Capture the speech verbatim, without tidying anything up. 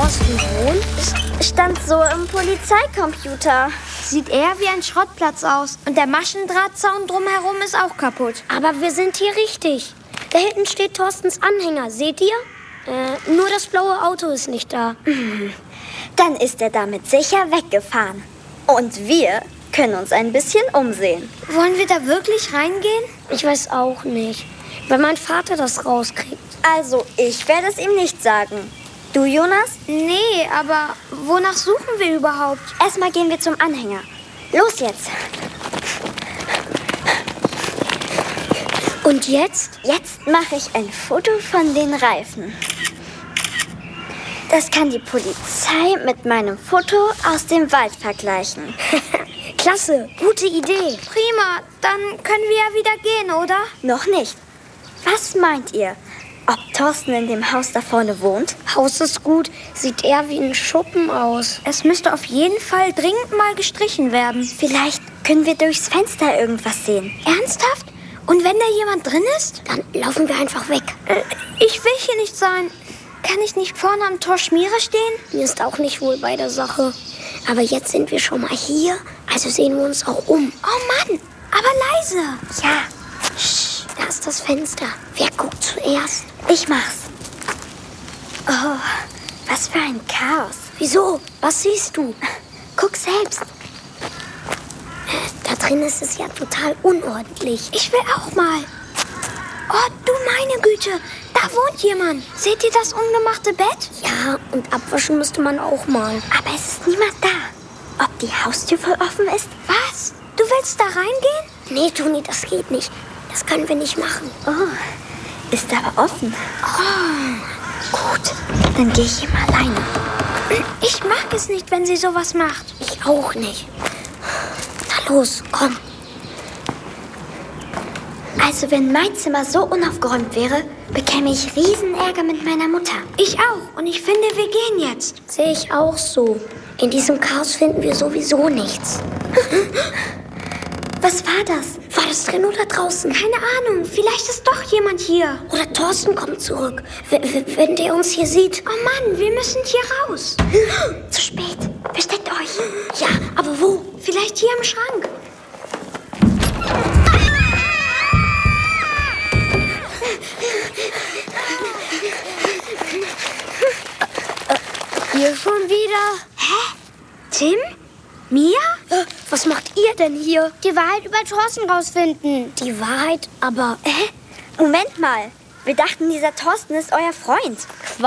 Thorsten wohnt? Stand so im Polizeicomputer. Sieht eher wie ein Schrottplatz aus. Und der Maschendrahtzaun drumherum ist auch kaputt. Aber wir sind hier richtig. Da hinten steht Thorstens Anhänger. Seht ihr? Äh, nur das blaue Auto ist nicht da. Dann ist er damit sicher weggefahren. Und wir können uns ein bisschen umsehen. Wollen wir da wirklich reingehen? Ich weiß auch nicht. Wenn mein Vater das rauskriegt. Also, ich werde es ihm nicht sagen. Du, Jonas? Nee, aber wonach suchen wir überhaupt? Erstmal gehen wir zum Anhänger. Los jetzt. Und jetzt? Jetzt mache ich ein Foto von den Reifen. Das kann die Polizei mit meinem Foto aus dem Wald vergleichen. Klasse, gute Idee. Prima, dann können wir ja wieder gehen, oder? Noch nicht. Was meint ihr? Ob Thorsten in dem Haus da vorne wohnt? Haus ist gut, sieht eher wie ein Schuppen aus. Es müsste auf jeden Fall dringend mal gestrichen werden. Vielleicht können wir durchs Fenster irgendwas sehen. Ernsthaft? Und wenn da jemand drin ist? Dann laufen wir einfach weg. Äh, ich will hier nicht sein. Kann ich nicht vorne am Tor Schmiere stehen? Mir ist auch nicht wohl bei der Sache. Aber jetzt sind wir schon mal hier, also sehen wir uns auch um. Oh Mann, aber leise. Ja. Sch, da ist das Fenster. Wer guckt zuerst? Ich mach's. Oh, was für ein Chaos. Wieso? Was siehst du? Guck selbst. Da drin ist es ja total unordentlich. Ich will auch mal. Oh, du meine Güte, da wohnt jemand. Seht ihr das ungemachte Bett? Ja, und abwaschen müsste man auch mal. Aber es ist niemand da. Ob die Haustür wohl offen ist? Was? Du willst da reingehen? Nee, Toni, das geht nicht. Das können wir nicht machen. Oh, ist aber offen. Oh, gut, dann gehe ich ihm alleine. Ich mag es nicht, wenn sie sowas macht. Ich auch nicht. Na los, komm. Also wenn mein Zimmer so unaufgeräumt wäre, bekäme ich Riesenärger mit meiner Mutter. Ich auch. Und ich finde, wir gehen jetzt. Sehe ich auch so. In diesem Chaos finden wir sowieso nichts. Was war das? War das drin oder draußen? Keine Ahnung. Vielleicht ist doch jemand hier. Oder Thorsten kommt zurück, wenn, wenn der uns hier sieht. Oh Mann, wir müssen hier raus. Zu spät. Versteckt euch. Ja, aber wo? Vielleicht hier im Schrank. Hier schon wieder? Hä? Tim? Mia? Äh, was macht ihr denn hier? Die Wahrheit über Thorsten rausfinden. Die Wahrheit, aber... Hä? Moment mal. Wir dachten, dieser Thorsten ist euer Freund.